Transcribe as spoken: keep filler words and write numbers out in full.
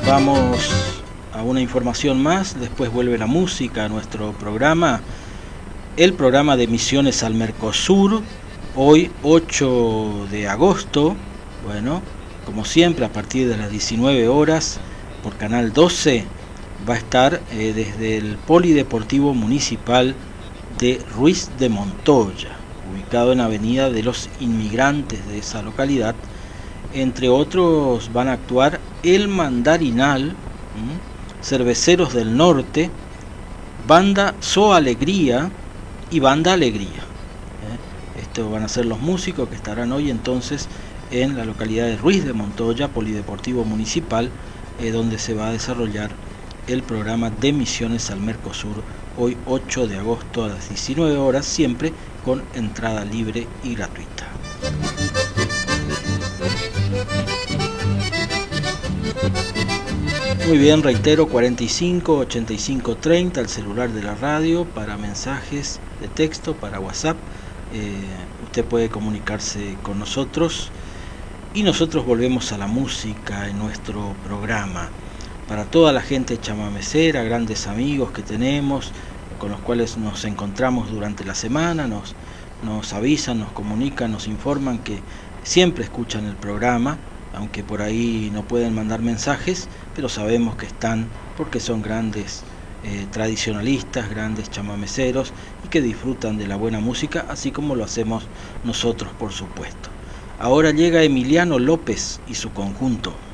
Vamos a una información más, después vuelve la música a nuestro programa, el programa de Misiones al Mercosur, hoy ocho de agosto, bueno, como siempre a partir de las diecinueve horas por Canal doce, va a estar eh, desde el Polideportivo Municipal de Ruiz de Montoya, ubicado en Avenida de los Inmigrantes de esa localidad. Entre otros van a actuar El Mandarinal, ¿m? Cerveceros del Norte, Banda So Alegría y Banda Alegría. ¿eh? Estos van a ser los músicos que estarán hoy entonces en la localidad de Ruiz de Montoya, Polideportivo Municipal, eh, donde se va a desarrollar el programa de Misiones al Mercosur, hoy ocho de agosto a las diecinueve horas, siempre con entrada libre y gratuita. Muy bien, reitero, cuarenta y cinco, ochenta y cinco, treinta, el celular de la radio para mensajes de texto, para WhatsApp. Eh, usted puede comunicarse con nosotros y nosotros volvemos a la música en nuestro programa. Para toda la gente chamamecera, grandes amigos que tenemos, con los cuales nos encontramos durante la semana, nos, nos avisan, nos comunican, nos informan que siempre escuchan el programa, aunque por ahí no pueden mandar mensajes, pero sabemos que están porque son grandes eh, tradicionalistas, grandes chamameceros y que disfrutan de la buena música, así como lo hacemos nosotros, por supuesto. Ahora llega Emiliano López y su conjunto.